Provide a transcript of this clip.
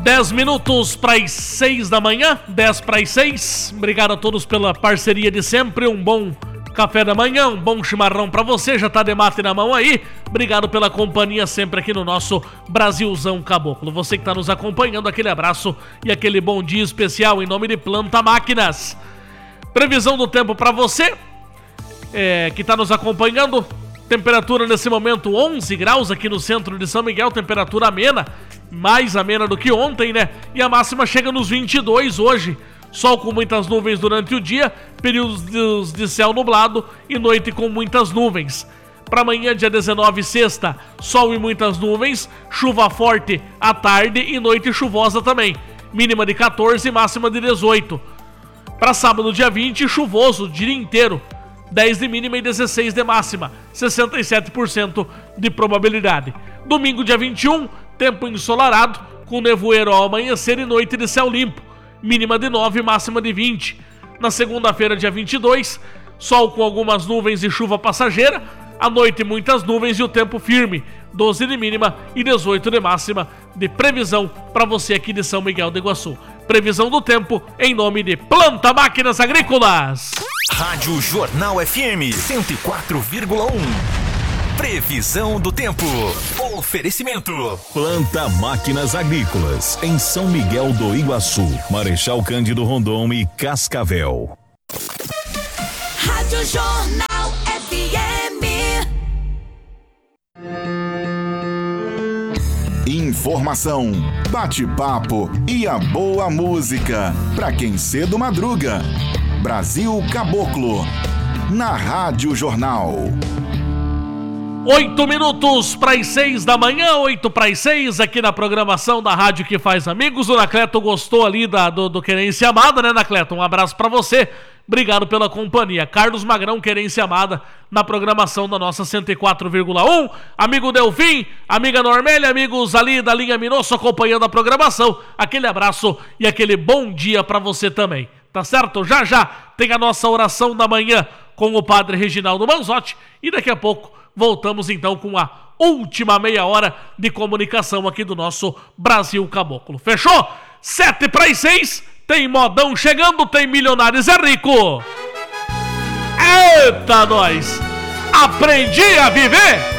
10 minutos para as 6 da manhã, 10 para as 6. Obrigado a todos pela parceria de sempre. Um bom café da manhã, um bom chimarrão para você. Já tá de mate na mão aí. Obrigado pela companhia sempre aqui no nosso Brasilzão Caboclo. Você que tá nos acompanhando, aquele abraço e aquele bom dia especial em nome de Planta Máquinas. Previsão do tempo para você que tá nos acompanhando. Temperatura nesse momento 11 graus aqui no centro de São Miguel, temperatura amena, mais amena do que ontem, né? E a máxima chega nos 22 hoje. Sol com muitas nuvens durante o dia, períodos de céu nublado e noite com muitas nuvens. Para amanhã, dia 19, sexta, sol e muitas nuvens, chuva forte à tarde e noite chuvosa também. Mínima de 14, máxima de 18. Para sábado, dia 20, chuvoso o dia inteiro. 10 de mínima e 16 de máxima, 67% de probabilidade. Domingo, dia 21, tempo ensolarado, com nevoeiro ao amanhecer e noite de céu limpo, mínima de 9, máxima de 20. Na segunda-feira, dia 22, sol com algumas nuvens e chuva passageira, à noite muitas nuvens e o tempo firme, 12 de mínima e 18 de máxima de previsão para você aqui de São Miguel do Iguaçu. Previsão do tempo em nome de Planta Máquinas Agrícolas. Rádio Jornal FM 104,1. Previsão do tempo. Oferecimento. Planta Máquinas Agrícolas, em São Miguel do Iguaçu, Marechal Cândido Rondon e Cascavel. Rádio Jornal FM. Informação, bate-papo e a boa música. Pra quem cedo madruga. Brasil Caboclo, na Rádio Jornal. 8 minutos para as 6 da manhã, 8 para as 6, aqui na programação da Rádio que faz amigos. O Anacleto gostou ali do Querência Amada, né, Anacleto? Um abraço para você. Obrigado pela companhia. Carlos Magrão, Querência Amada, na programação da nossa 104,1. Amigo Delfim, amiga Normélia, amigos ali da linha Minosso acompanhando a programação. Aquele abraço e aquele bom dia para você também. Tá certo? Já já tem a nossa oração da manhã com o Padre Reginaldo Manzotti. E daqui a pouco voltamos então com a última meia hora de comunicação aqui do nosso Brasil Caboclo. Fechou? 7 para as 6. Tem modão chegando, tem Milionários é Rico. Eita, nós! Aprendi a viver!